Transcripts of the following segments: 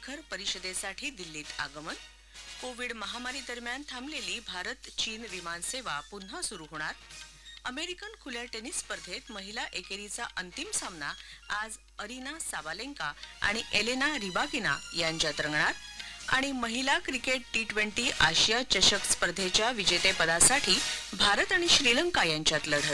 शिखर परिषदेसाठी दिल्लीत आगमन. कोविड महामारी दरम्यान थांबलेली भारत चीन विमानसेवा पुन्हा सुरू होणार. अमेरिकन खुल्या टेनिस स्पर्धेत महिला एकेरीचा अंतिम सामना आज अरिना साबालेंका आणि एलेना रिबाकिना यांच्यात रंगणार. आणि महिला क्रिकेट T20 आशिया चषक स्पर्धेच्या विजेतेपदासाठी भारत आणि श्रीलंका यांच्यात लढत.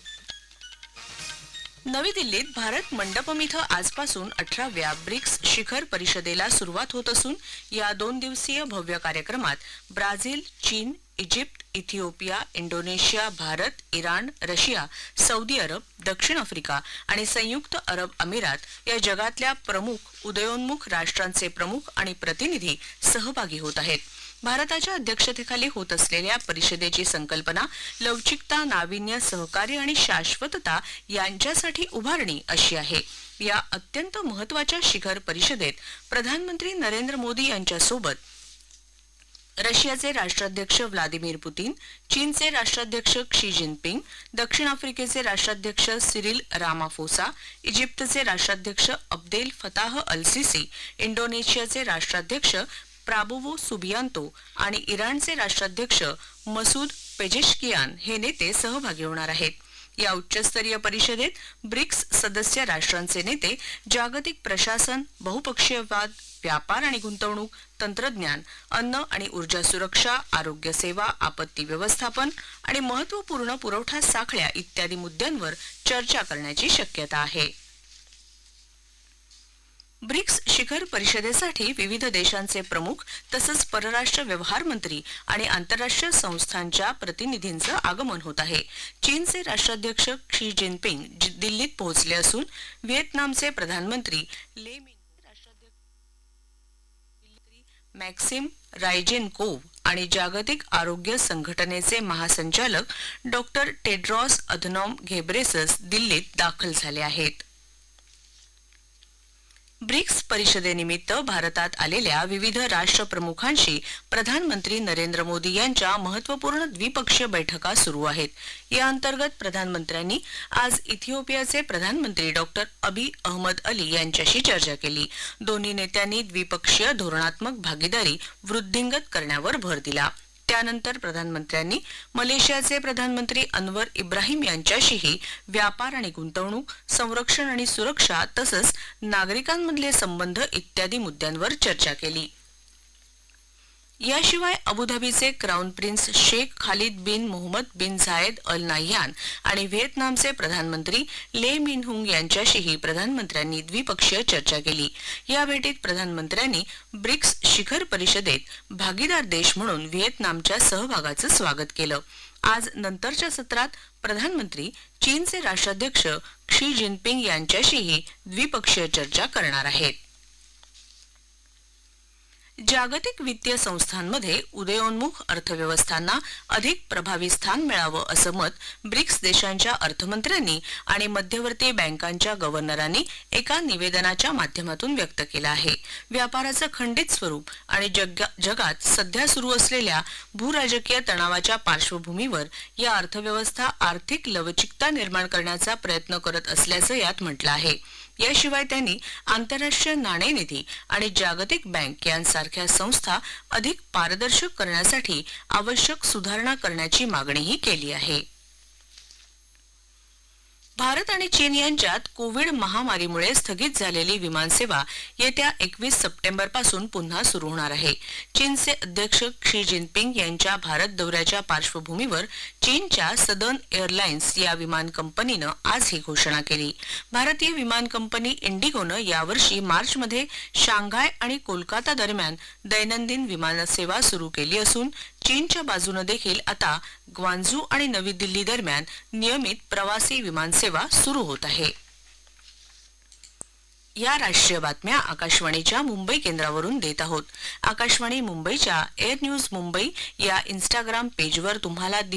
नवी दिल्लीत भारत मंडपम इथं आजपासून 18व्या ब्रिक्स शिखर परिषदेला सुरुवात होत असून या 2 दिवसीय भव्य कार्यक्रमात ब्राझील, चीन, Egypt, Ethiopia, Indonesia, Bharat, Iran, Russia, Saudi अरब, दक्षिण आफ्रिका आणि संयुक्त अरब अमिरात या जगातल्या प्रमुख उदयोन्मुख राष्ट्रांचे प्रमुख आणि प्रतिनिधी सहभागी होत आहेत. भारताच्या अध्यक्षतेखाली होत असलेल्या परिषदेची संकल्पना लवचिकता, नाविन्य, सहकार्य आणि शाश्वतता यांच्यासाठी उभारणी अशी आहे. या अत्यंत महत्त्वाच्या शिखर परिषदेत प्रधानमंत्री नरेंद्र मोदी यांच्यासोबत रशियाचे राष्ट्राध्यक्ष व्लादिमीर पुतिन, चीनचे राष्ट्राध्यक्ष क्षी जिनपिंग, दक्षिण आफ्रिकेचे राष्ट्राध्यक्ष सिरिल रामाफोसा, इजिप्तचे राष्ट्राध्यक्ष अब्देल फताह अल सिसी, इंडोनेशियाचे राष्ट्राध्यक्ष प्राबोवो सुबियांतो आणि इराणचे राष्ट्राध्यक्ष मसूद पेजेशकियान हे नेते सहभागी होणार आहेत. या उच्चस्तरीय परिषदेत ब्रिक्स सदस्य राष्ट्रांचे नेते जागतिक प्रशासन, बहुपक्षीयवाद, व्यापार आणि गुंतवणूक, तंत्रज्ञान, अन्न आणि ऊर्जा सुरक्षा, आरोग्य सेवा, आपत्ती व्यवस्थापन आणि महत्त्वपूर्ण पुरवठा साखळ्या इत्यादी मुद्द्यांवर चर्चा करण्याची शक्यता आहे. ब्रिक्स शिखर परिषदेसाठी विविध देशांचे प्रमुख तसंच परराष्ट्र व्यवहार मंत्री आणि आंतरराष्ट्रीय संस्थांच्या प्रतिनिधींचं आगमन होत आहे. चीनचे राष्ट्राध्यक्ष क्षी जिनपिंग दिल्लीत पोहोचले असून व्हिएतनामचे प्रधानमंत्री ले मिन, राष्ट्राध्यक्ष मॅक्सिम रायजेनकोव आणि जागतिक आरोग्य संघटनेचे महासंचालक डॉक्टर टेड्रॉस अधनॉम घेब्रेसस दिल्लीत दाखल झाले आहेत. ब्रिक्स परिषदेनिमित्त भारतात आलेल्या विविध राष्ट्रप्रमुखांशी प्रधानमंत्री नरेंद्र मोदी यांच्या महत्त्वपूर्ण द्विपक्षीय बैठका सुरू आहेत. या अंतर्गत प्रधानमंत्र्यांनी आज इथिओपियाचे प्रधानमंत्री डॉक्टर अबी अहमद अली यांच्याशी चर्चा केली. दोन्ही नेत्यांनी द्विपक्षीय धोरणात्मक भागीदारी वृद्धिंगत करण्यावर भर दिला. त्यानंतर प्रधानमंत्र्यांनी मलेशियाचे प्रधानमंत्री अनवर इब्राहिम यांच्याशीही व्यापार आणि गुंतवणूक, संरक्षण आणि सुरक्षा तसंच नागरिकांमधले संबंध इत्यादी मुद्द्यांवर चर्चा केली. याशिवाय अबुधाबीचे क्राउन प्रिन्स शेख खालिद बिन मोहम्मद बिन झायेद अल नाह्यान आणि व्हिएतनामचे प्रधानमंत्री ले मिन हुंग यांच्याशीही प्रधानमंत्र्यांनी द्विपक्षीय चर्चा केली. या भेटीत प्रधानमंत्र्यांनी ब्रिक्स शिखर परिषदेत भागीदार देश म्हणून व्हिएतनामच्या सहभागाचं स्वागत केलं. आज नंतरच्या सत्रात प्रधानमंत्री चीनचे राष्ट्राध्यक्ष क्षी जिनपिंग यांच्याशीही द्विपक्षीय चर्चा करणार आहेत. जागतिक वित्तीय संस्थांमध्ये उदयोन्मुख अर्थव्यवस्थांना अधिक प्रभावी स्थान मिळावं असं मत ब्रिक्स देशांच्या अर्थमंत्र्यांनी आणि मध्यवर्ती बँकांच्या गव्हर्नरांनी एका निवेदनाच्या माध्यमातून व्यक्त केलं आहे. व्यापाराचं खंडित स्वरूप आणि जगात सध्या सुरू असलेल्या भूराजकीय तणावाच्या पार्श्वभूमीवर या अर्थव्यवस्था आर्थिक लवचिकता निर्माण करण्याचा प्रयत्न करत असल्याचं यात म्हटलं आहे. याशिवाय त्यांनी आंतरराष्ट्रीय नाणेनिधी आणि जागतिक बँक यांसारख्या संस्था अधिक पारदर्शक करण्यासाठी आवश्यक सुधारणा करण्याची मागणीही केली आहे. भारत आणि चीन यांच्यात कोविड महामारीमुळे स्थगित झालेली विमानसेवा येत्या 21 सप्टेंबरपासून पुन्हा सुरू होणार आहे. चीनचे अध्यक्ष क्षी जिनपिंग यांच्या भारत दौऱ्याच्या पार्श्वभूमीवर चीनच्या सदर्न एअरलाइन्स या विमान कंपनीनं आज ही घोषणा केली. भारतीय विमान कंपनी इंडिगोनं यावर्षी मार्चमध्ये शांघाय आणि कोलकाता दरम्यान दैनंदिन विमानसेवा सुरू केली असून चीनच्या बाजूने देखील आता ग्वांझू आणि नवी दिल्ली दरम्यान नियमित प्रवासी विमानसेवा सुरू होत आहे. या राष्ट्रीय बातम्या आकाशवाणीच्या मुंबई केंद्रावरून देत आहोत. आकाशवाणी मुंबईच्या एअर न्यूज मुंबई या इंस्टाग्राम पेजवर तुम्हाला